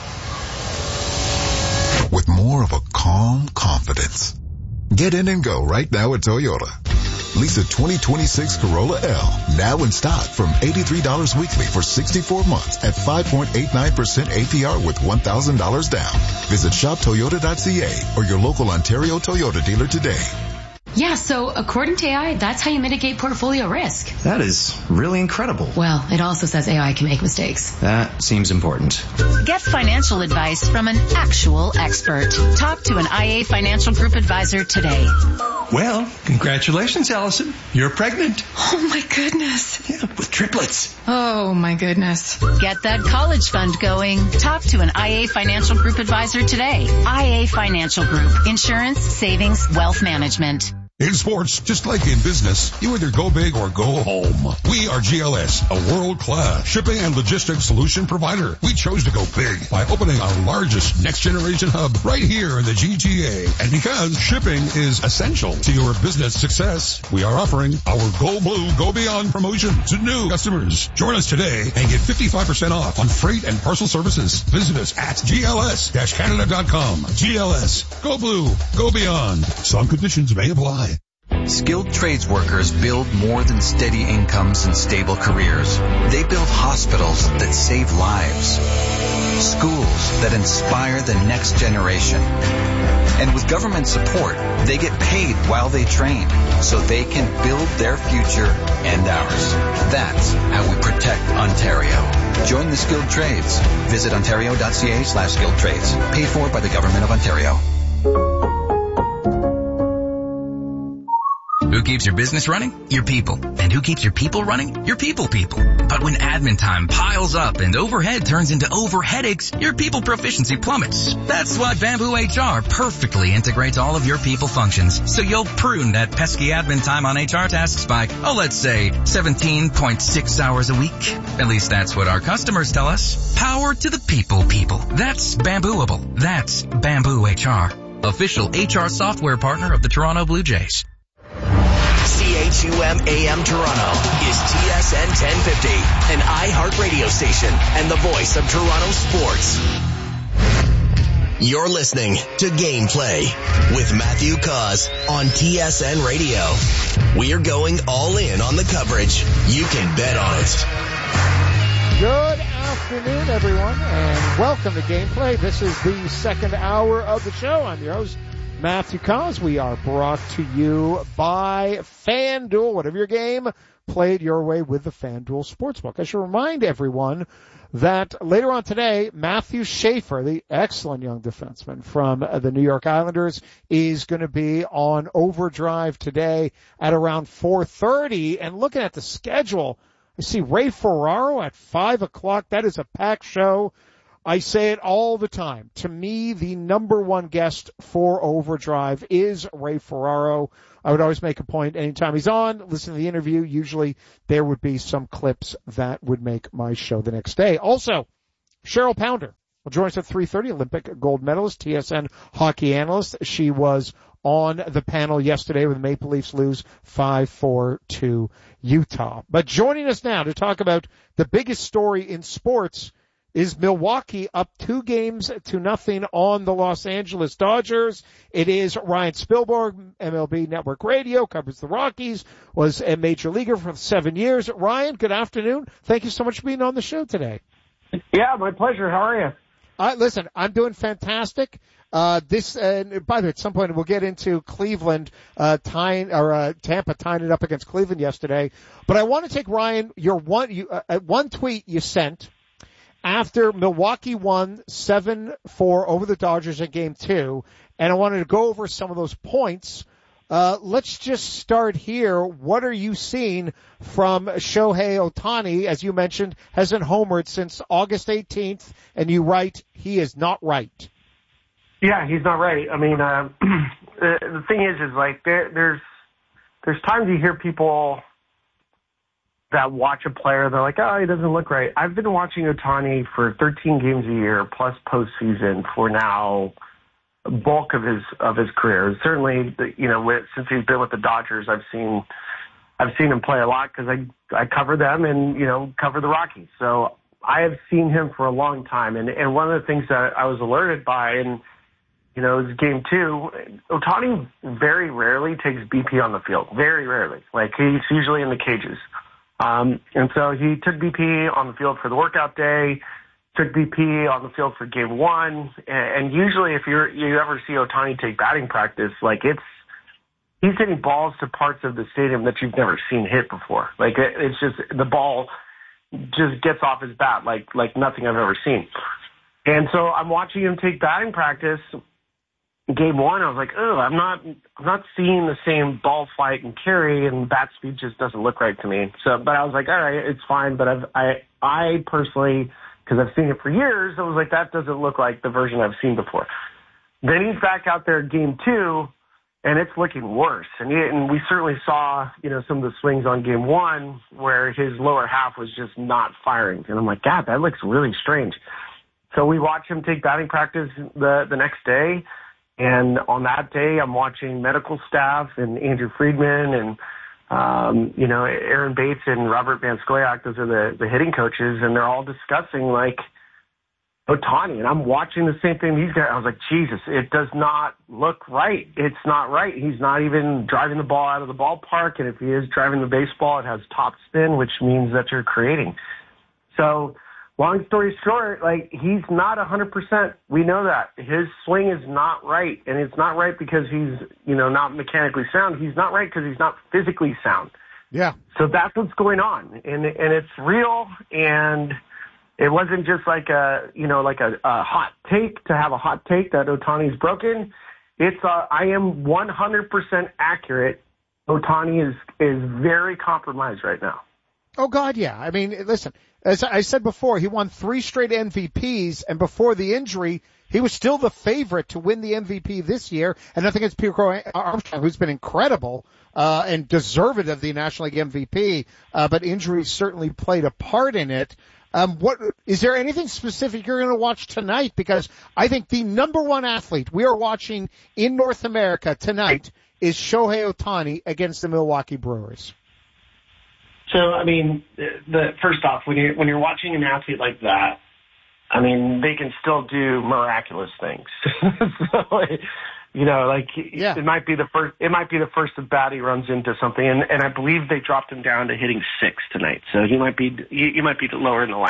with more of a calm confidence. Get in and go right now at Toyota. Lease a 2026 Corolla L now in stock from $83 weekly for 64 months at 5.89% APR with $1,000 down. Visit shoptoyota.ca or your local Ontario Toyota dealer today. Yeah, so according to AI, that's how you mitigate portfolio risk. That is really incredible. Well, it also says AI can make mistakes. That seems important. Get financial advice from an actual expert. Talk to an IA Financial Group advisor today. Well, congratulations, Allison. You're pregnant. Oh my goodness. Yeah, with triplets. Oh my goodness. Get that college fund going. Talk to an IA Financial Group advisor today. IA Financial Group. Insurance, savings, wealth management. In sports, just like in business, you either go big or go home. We are GLS, a world-class shipping and logistics solution provider. We chose to go big by opening our largest next-generation hub right here in the GTA. And because shipping is essential to your business success, we are offering our Go Blue, Go Beyond promotion to new customers. Join us today and get 55% off on freight and parcel services. Visit us at gls-canada.com. GLS, Go Blue, Go Beyond. Some conditions may apply. Skilled trades workers build more than steady incomes and stable careers. They build hospitals that save lives, schools that inspire the next generation. And with government support, they get paid while they train so they can build their future and ours. That's how we protect Ontario. Join the skilled trades. Visit ontario.ca/skilled trades. Paid for by the Government of Ontario. Who keeps your business running? Your people. And who keeps your people running? Your people. But when admin time piles up and overhead turns into overheadaches, your people proficiency plummets. That's why Bamboo HR perfectly integrates all of your people functions. So you'll prune that pesky admin time on HR tasks by, let's say 17.6 hours a week. At least that's what our customers tell us. Power to the people. That's Bambooable. That's Bamboo HR. Official HR software partner of the Toronto Blue Jays. CHUM AM Toronto is TSN 1050, an iHeartRadio station and the voice of Toronto sports. You're listening to Gameplay with Matthew Cause on TSN Radio. We're going all in on the coverage. You can bet on it. Good afternoon, everyone, and welcome to Gameplay. This is the second hour of the show. I'm your host, Matthew Cos. We are brought to you by FanDuel. Whatever your game, play it your way with the FanDuel Sportsbook. I should remind everyone that later on today, Matthew Schaefer, the excellent young defenseman from the New York Islanders, is going to be on Overdrive today at around 4:30. And looking at the schedule, I see Ray Ferraro at 5 o'clock. That is a packed show. I say it all the time. To me, the number one guest for Overdrive is Ray Ferraro. I would always make a point anytime he's on, listen to the interview. Usually there would be some clips that would make my show the next day. Also, Cheryl Pounder will join us at 3:30, Olympic gold medalist, TSN hockey analyst. She was on the panel yesterday when the Maple Leafs lose 5-4 to Utah. But joining us now to talk about the biggest story in sports is Milwaukee up 2-0 on the Los Angeles Dodgers. It is Ryan Spielberg, MLB Network Radio, covers the Rockies, was a major leaguer for 7 years. Ryan, good afternoon. Thank you so much for being on the show today. Yeah, my pleasure. How are you? Listen, I'm doing fantastic. By the way, at some point we'll get into Cleveland, Tampa tying it up against Cleveland yesterday. But I want to take, Ryan, your one tweet you sent after Milwaukee won 7-4 over the Dodgers in Game 2, and I wanted to go over some of those points. Let's just start here. What are you seeing from Shohei Ohtani? As you mentioned, hasn't homered since August 18th, and you write he is not right. Yeah, he's not right. I mean, the thing is like there's times you hear people that watch a player, they're like, oh, he doesn't look right. I've been watching Ohtani for 13 games a year plus postseason for now bulk of his career. Certainly, since he's been with the Dodgers, I've seen him play a lot because I cover them and cover the Rockies. So I have seen him for a long time. And one of the things that I was alerted by, and it was Game 2, Ohtani very rarely takes BP on the field. Very rarely. Like, he's usually in the cages. And so he took BP on the field for the workout day, took BP on the field for Game 1, and usually if you ever see Ohtani take batting practice, like he's hitting balls to parts of the stadium that you've never seen hit before. Like it's just, the ball just gets off his bat like nothing I've ever seen. And so I'm watching him take batting practice. Game 1, I was like, oh, I'm not seeing the same ball flight and carry, and bat speed just doesn't look right to me. So, but I was like, all right, it's fine. But I personally, because I've seen it for years, I was like, that doesn't look like the version I've seen before. Then he's back out there Game 2, and it's looking worse. And we certainly saw, some of the swings on Game 1 where his lower half was just not firing. And I'm like, God, that looks really strange. So we watched him take batting practice the next day. And on that day, I'm watching medical staff and Andrew Friedman and, Aaron Bates and Robert Van Scoyoc. Those are the hitting coaches. And they're all discussing, like, Ohtani. And I'm watching the same thing these guys. I was like, Jesus, it does not look right. It's not right. He's not even driving the ball out of the ballpark. And if he is driving the baseball, it has top spin, which means that you're creating. So, long story short, like, he's not 100%. We know that. His swing is not right. And it's not right because he's, not mechanically sound. He's not right because he's not physically sound. Yeah. So that's what's going on. And it's real. And it wasn't just like a hot take to have a hot take that Ohtani's broken. It's I am 100% accurate. Ohtani is very compromised right now. Oh, God, yeah. I mean, listen, as I said before, he won 3 straight MVPs, and before the injury, he was still the favorite to win the MVP this year. And nothing against Pierre Armstrong, who's been incredible and deserved of the National League MVP, but injuries certainly played a part in it. Is there anything specific you're going to watch tonight? Because I think the number one athlete we are watching in North America tonight is Shohei Ohtani against the Milwaukee Brewers. So, I mean, first off, when you're watching an athlete like that, I mean, they can still do miraculous things. So, it might be the first at bat he runs into something, and I believe they dropped him down to hitting 6 tonight. So you might be lower in the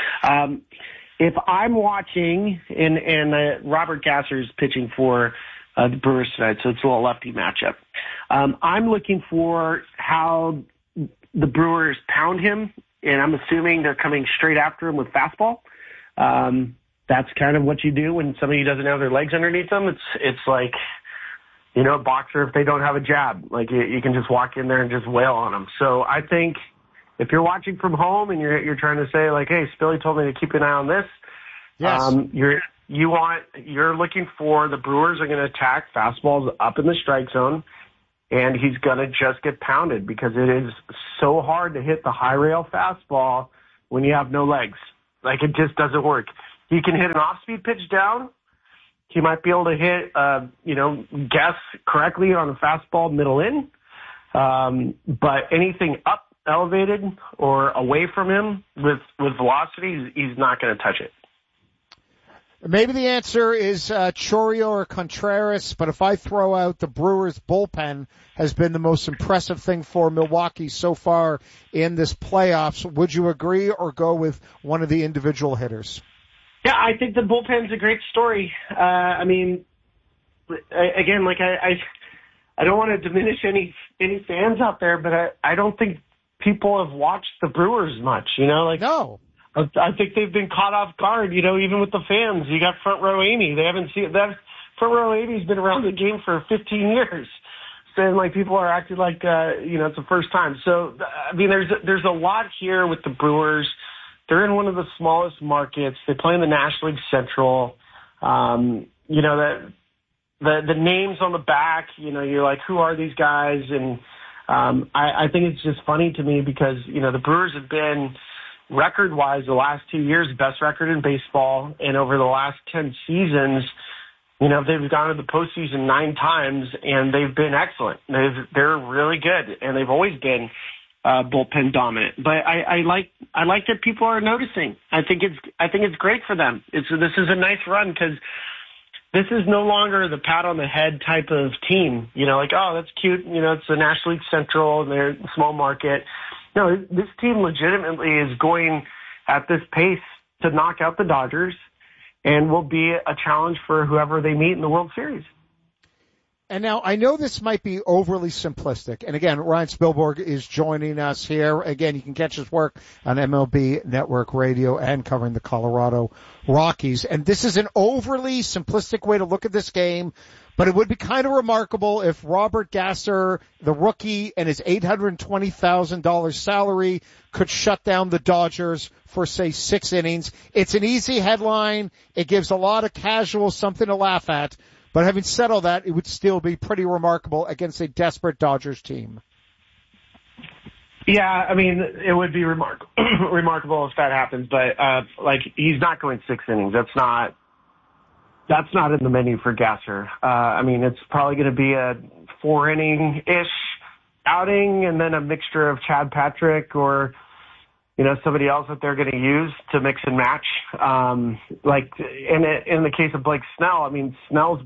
lineup. If I'm watching and Robert Gasser is pitching for the Brewers tonight, so it's a little lefty matchup. I'm looking for how the Brewers pound him, and I'm assuming they're coming straight after him with fastball. That's kind of what you do when somebody doesn't have their legs underneath them. It's like, you know, a boxer, if they don't have a jab, like you can just walk in there and just wail on them. So I think if you're watching from home and you're trying to say like, hey, Spilly told me to keep an eye on this. Yes. You're looking for the Brewers are going to attack fastballs up in the strike zone, and he's going to just get pounded because it is so hard to hit the high rail fastball when you have no legs. Like, it just doesn't work. He can hit an off-speed pitch down. He might be able to hit, guess correctly on a fastball middle in. But anything up, elevated, or away from him with velocity, he's not going to touch it. Maybe the answer is Chourio or Contreras, but if I throw out the Brewers bullpen has been the most impressive thing for Milwaukee so far in this playoffs, would you agree or go with one of the individual hitters? Yeah, I think the bullpen's a great story. I mean, again, like I don't want to diminish any fans out there, but I don't think people have watched the Brewers much, you know? Like, no. I think they've been caught off guard, you know, even with the fans. You got Front Row Amy. They haven't seen that. Front Row Amy's been around the game for 15 years. And like people are acting like, it's the first time. So, I mean, there's a lot here with the Brewers. They're in one of the smallest markets. They play in the National League Central. The names on the back, you know, you're like, who are these guys? And I think it's just funny to me because, you know, the Brewers have been record-wise the last 2 years, best record in baseball. And over the last 10 seasons, you know, they've gone to the postseason 9 times, and they've been excellent. They're really good, and they've always been bullpen dominant. But I like that people are noticing. I think it's great for them. This is a nice run because this is no longer the pat on the head type of team. You know, like, oh, that's cute. You know, it's the National League Central and they're a small market. No, this team legitimately is going at this pace to knock out the Dodgers and will be a challenge for whoever they meet in the World Series. And now I know this might be overly simplistic. And again, Ryan Spilborg is joining us here. Again, you can catch his work on MLB Network Radio and covering the Colorado Rockies. And this is an overly simplistic way to look at this game, but it would be kind of remarkable if Robert Gasser, the rookie, and his $820,000 salary could shut down the Dodgers for, say, 6 innings. It's an easy headline. It gives a lot of casuals something to laugh at. But having said all that, it would still be pretty remarkable against a desperate Dodgers team. Yeah, I mean, it would be remarkable if that happens. But he's not going 6 innings. That's not in the menu for Gasser. I mean, it's probably going to be a 4-inning-ish outing, and then a mixture of Chad Patrick or, you know, somebody else that they're going to use to mix and match. Like in the case of Blake Snell, I mean, Snell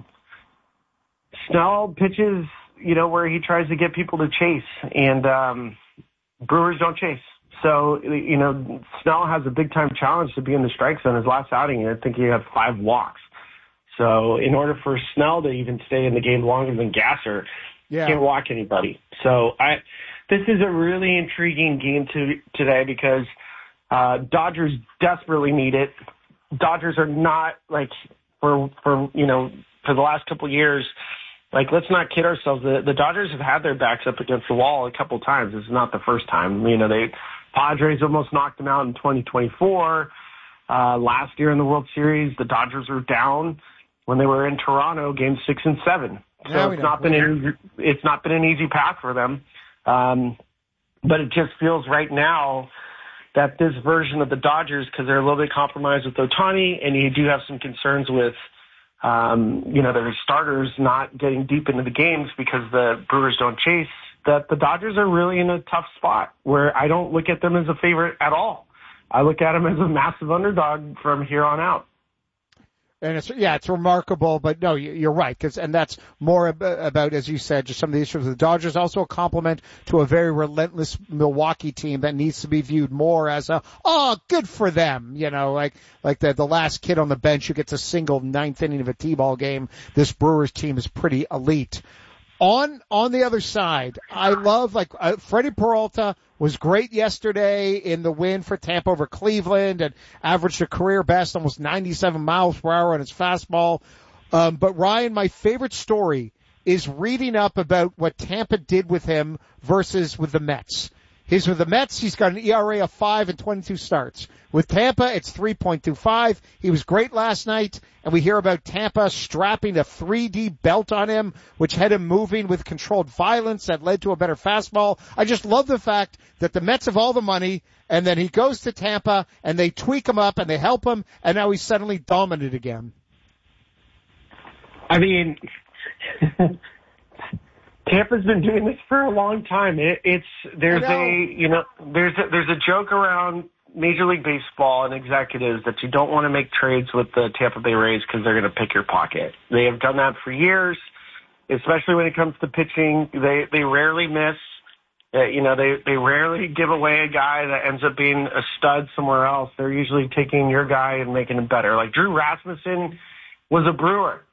pitches, you know, where he tries to get people to chase, and Brewers don't chase. So, you know, Snell has a big-time challenge to be in the strike zone. His last outing, I think he had 5 walks. So in order for Snell to even stay in the game longer than Gasser, can't walk anybody. So this is a really intriguing game today because Dodgers desperately need it. Dodgers are not, like, for the last couple of years, like, let's not kid ourselves. The Dodgers have had their backs up against the wall a couple of times. This is not the first time. You know, Padres almost knocked them out in 2024. Last year in the World Series, the Dodgers were down when they were in Toronto, games 6 and 7. So it's not been an easy path for them. But it just feels right now that this version of the Dodgers, because they're a little bit compromised with Ohtani, and you do have some concerns with, their starters not getting deep into the games because the Brewers don't chase, that the Dodgers are really in a tough spot where I don't look at them as a favorite at all. I look at them as a massive underdog from here on out. And it's remarkable, but no, you're right, and that's more about, as you said, just some of the issues with the Dodgers. Also a compliment to a very relentless Milwaukee team that needs to be viewed more as good for them, like the last kid on the bench who gets a single ninth inning of a T-ball game. This Brewers team is pretty elite. On the other side, I love, Freddie Peralta was great yesterday in the win for Tampa over Cleveland and averaged a career best, almost 97 miles per hour on his fastball. But Ryan, my favorite story is reading up about what Tampa did with him versus with the Mets. He's with the Mets. He's got an ERA of 5 and 22 starts. With Tampa, it's 3.25. He was great last night, and we hear about Tampa strapping a 3D belt on him, which had him moving with controlled violence that led to a better fastball. I just love the fact that the Mets have all the money, and then he goes to Tampa, and they tweak him up, and they help him, and now he's suddenly dominant again. I mean, Tampa's been doing this for a long time. There's a joke around Major League Baseball and executives that you don't want to make trades with the Tampa Bay Rays because they're going to pick your pocket. They have done that for years, especially when it comes to pitching. They rarely miss. They rarely give away a guy that ends up being a stud somewhere else. They're usually taking your guy and making him better. Like Drew Rasmussen was a Brewer.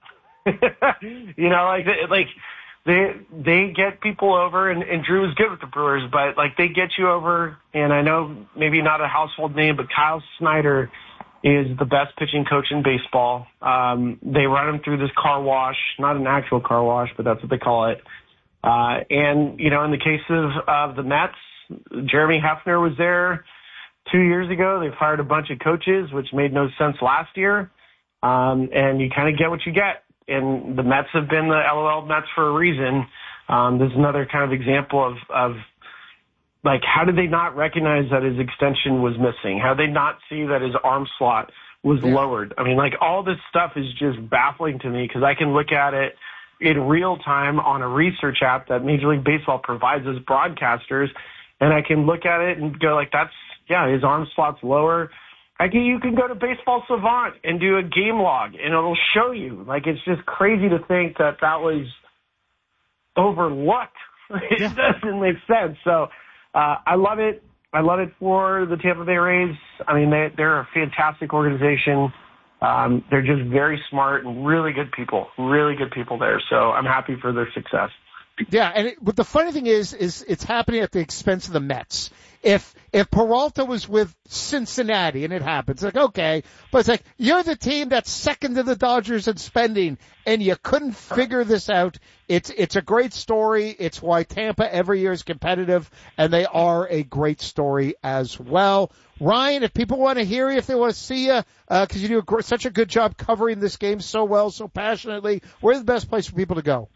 They get people over, and Drew is good with the Brewers, but they get you over. And I know maybe not a household name, but Kyle Snyder is the best pitching coach in baseball. They run him through this car wash, not an actual car wash, but that's what they call it. And in the case of the Mets, Jeremy Hefner was there 2 years ago. They fired a bunch of coaches, which made no sense last year. And you kind of get what you get. And the Mets have been the LOL Mets for a reason. This is another kind of example of how did they not recognize that his extension was missing? How did they not see that his arm slot was lowered? I mean, all this stuff is just baffling to me because I can look at it in real time on a research app that Major League Baseball provides as broadcasters, and I can look at it and go his arm slot's lower. You can go to Baseball Savant and do a game log, and it'll show you. It's just crazy to think that was overlooked. It doesn't make sense. So I love it. I love it for the Tampa Bay Rays. I mean, they're a fantastic organization. They're just very smart and really good people there. So I'm happy for their success. Yeah, but the funny thing is it's happening at the expense of the Mets. If Peralta was with Cincinnati, and it happens, okay, but it's you're the team that's second to the Dodgers in spending, and you couldn't figure this out. It's a great story. It's why Tampa every year is competitive, and they are a great story as well. Ryan, if people want to hear you, if they want to see you, because you do such a good job covering this game so well, so passionately, where's the best place for people to go?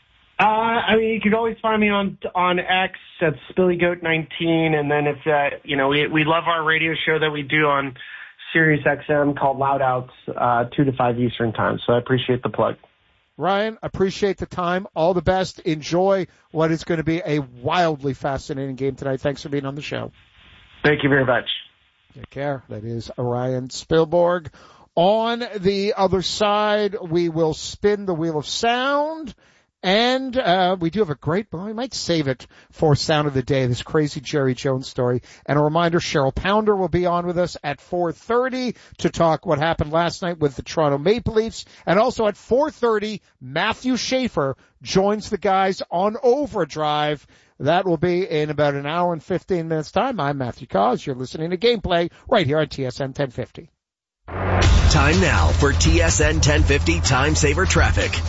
You can always find me on X at SpillyGoat19, and then if we love our radio show that we do on Sirius XM called Loud Outs, 2 to 5 Eastern time. So I appreciate the plug. Ryan, appreciate the time. All the best. Enjoy what is going to be a wildly fascinating game tonight. Thanks for being on the show. Thank you very much. Take care. That is Ryan Spilborg. On the other side, we will spin the wheel of sound. And we do have a we might save it for Sound of the Day, this crazy Jerry Jones story. And a reminder, Cheryl Pounder will be on with us at 4:30 to talk what happened last night with the Toronto Maple Leafs. And also at 4:30, Matthew Schaefer joins the guys on Overdrive. That will be in about an hour and 15 minutes time. I'm Matthew Cause. You're listening to Gameplay right here on TSN 1050. Time now for TSN 1050 Time Saver Traffic.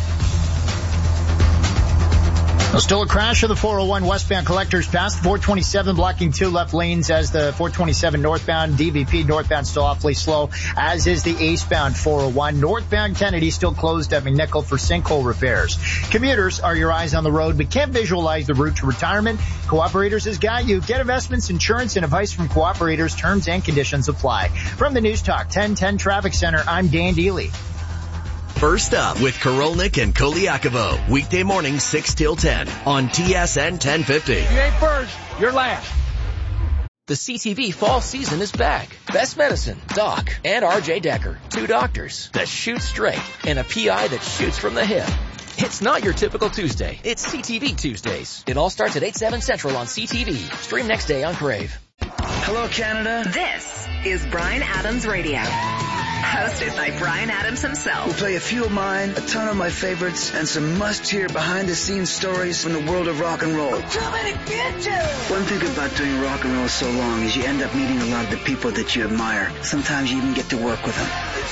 Still a crash of the 401 westbound collectors past 427 blocking 2 left lanes as the 427 northbound DVP northbound still awfully slow, as is the eastbound 401. Northbound Kennedy still closed at McNichol for sinkhole repairs. Commuters are your eyes on the road but can't visualize the route to retirement. Cooperators has got you. Get investments, insurance, and advice from Cooperators. Terms and conditions apply. From the News Talk 1010 Traffic Center, I'm Dan Deely. First up with Korolnik and Koliakovo. Weekday morning 6 till 10 on TSN 1050. You ain't first, you're last. The CTV fall season is back. Best Medicine, Doc, and RJ Decker. 2 doctors that shoot straight and a PI that shoots from the hip. It's not your typical Tuesday. It's CTV Tuesdays. It all starts at 8/7 Central on CTV. Stream next day on Crave. Hello, Canada. This is Bryan Adams Radio. Hosted by Bryan Adams himself. We'll play a few of mine, a ton of my favorites, and some must-hear behind-the-scenes stories from the world of rock and roll. One thing about doing rock and roll so long is you end up meeting a lot of the people that you admire. Sometimes you even get to work with them.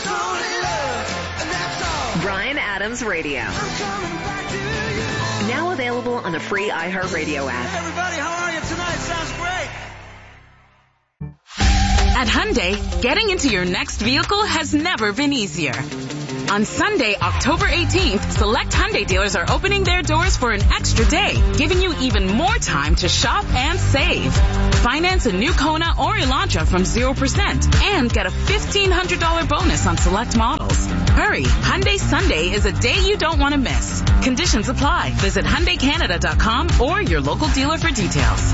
Bryan Adams Radio. Now available on the free iHeartRadio app. Everybody, how are you tonight? Sounds great. At Hyundai, getting into your next vehicle has never been easier. On Sunday, October 18th, select Hyundai dealers are opening their doors for an extra day, giving you even more time to shop and save. Finance a new Kona or Elantra from 0% and get a $1,500 bonus on select models. Hurry, Hyundai Sunday is a day you don't want to miss. Conditions apply. Visit HyundaiCanada.com or your local dealer for details.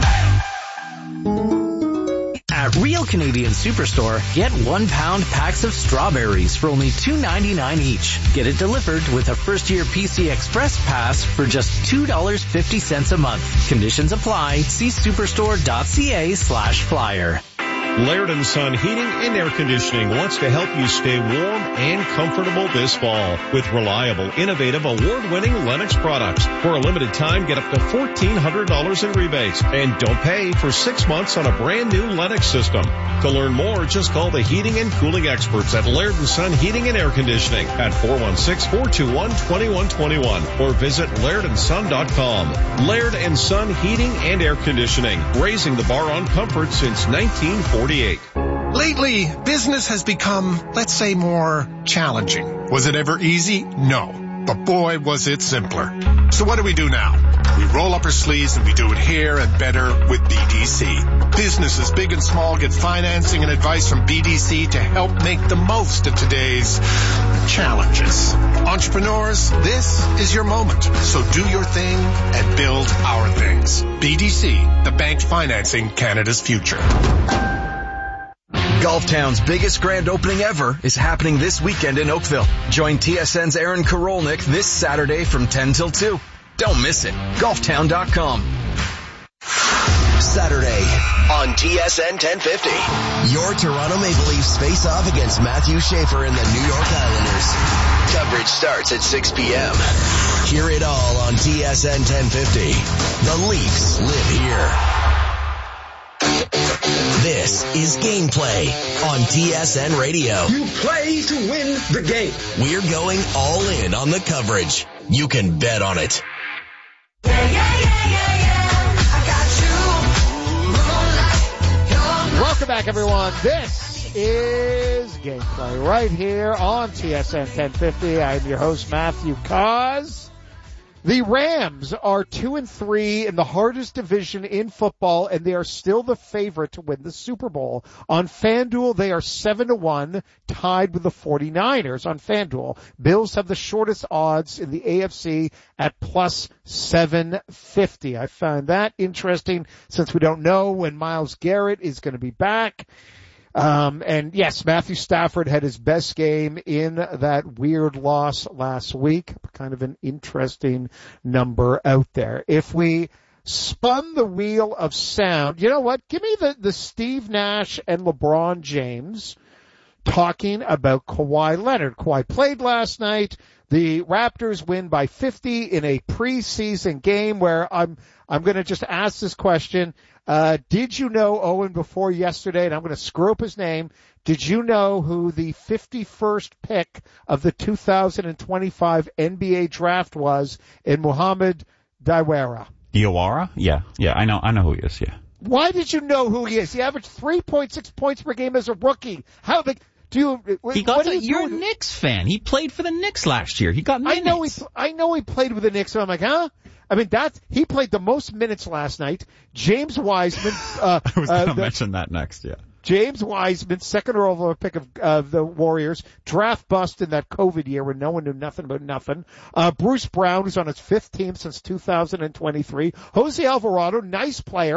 At Real Canadian Superstore, get 1-pound packs of strawberries for only $2.99 each. Get it delivered with a first-year PC Express pass for just $2.50 a month. Conditions apply. See superstore.ca/flyer. Laird & Son Heating and Air Conditioning wants to help you stay warm and comfortable this fall with reliable, innovative, award-winning Lennox products. For a limited time, get up to $1,400 in rebates and don't pay for 6 months on a brand new Lennox system. To learn more, just call the heating and cooling experts at Laird & Son Heating and Air Conditioning at 416-421-2121 or visit lairdandson.com. Laird & Son Heating and Air Conditioning, raising the bar on comfort since 1948. Lately, business has become, let's say, more challenging. Was it ever easy? No. But boy, was it simpler. So what do we do now? We roll up our sleeves and we do it here and better with BDC. Businesses big and small get financing and advice from BDC to help make the most of today's challenges. Entrepreneurs, this is your moment. So do your thing and build our things. BDC, the bank financing Canada's future. Golftown's biggest grand opening ever is happening this weekend in Oakville. Join TSN's Aaron Karolnik this Saturday from 10 till 2. Don't miss it. Golftown.com. Saturday on TSN 1050. Your Toronto Maple Leafs face off against Matthew Schaefer and the New York Islanders. Coverage starts at 6 p.m. Hear it all on TSN 1050. The Leafs live here. This is Gameplay on TSN Radio. You play to win the game. We're going all in on the coverage. You can bet on it. Welcome back, everyone. This is Gameplay right here on TSN 1050. I'm your host, Matthew Cause. The Rams are 2-3 in the hardest division in football, and they are still the favorite to win the Super Bowl. On FanDuel, they are 7-1, tied with the 49ers on FanDuel. Bills have the shortest odds in the AFC at plus 750. I found that interesting since we don't know when Myles Garrett is going to be back. And yes, Matthew Stafford had his best game in that weird loss last week. Kind of an interesting number out there. If we spun the wheel of sound, you know what? Give me the Steve Nash and LeBron James talking about Kawhi Leonard. Kawhi played last night. The Raptors win by 50 in a preseason game where I'm going to just ask this question. Did you know, Owen, before yesterday, and I'm going to screw up his name, did you know who the 51st pick of the 2025 NBA draft was in Mohamed Diawara? Diawara? Yeah, I know who he is, yeah. Why did you know who he is? He averaged 3.6 points per game as a rookie. How the... You're a Knicks fan. He played for the Knicks last year. He got minutes. I know he played with the Knicks, so I'm like, huh? I mean, he played the most minutes last night. James Wiseman. I was going to mention that next, yeah. James Wiseman, second overall pick of the Warriors, draft bust in that COVID year when no one knew nothing about nothing. Bruce Brown, who's on his 5th team since 2023. Jose Alvarado, nice player.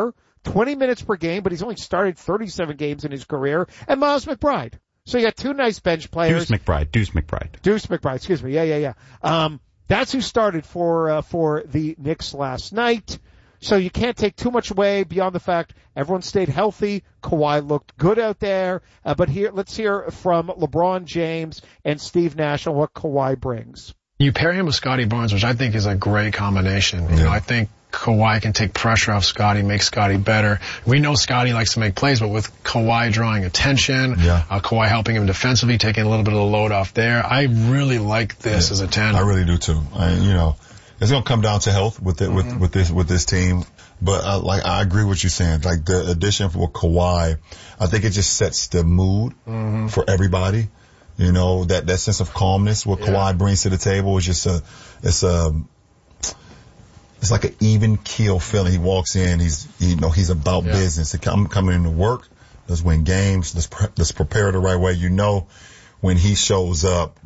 20 minutes per game, but he's only started 37 games in his career, and Miles McBride. So you got two nice bench players. Deuce McBride, excuse me. Yeah. That's who started for the Knicks last night. So you can't take too much away beyond the fact everyone stayed healthy. Kawhi looked good out there. But let's hear from LeBron James and Steve Nash on what Kawhi brings. You pair him with Scotty Barnes, which I think is a great combination. You know, I think Kawhi can take pressure off Scotty, make Scotty better. We know Scotty likes to make plays, but with Kawhi drawing attention, Kawhi helping him defensively, taking a little bit of the load off there, I really like this as a tandem. I really do too. It's gonna come down to health with this team. But I agree with you saying. Like the addition for Kawhi, I think it just sets the mood for everybody. You know, that sense of calmness what Kawhi brings to the table is just it's like an even keel feeling. He walks in, he's about business. I'm coming into work. Let's win games. Let's prepare the right way. You know, when he shows up,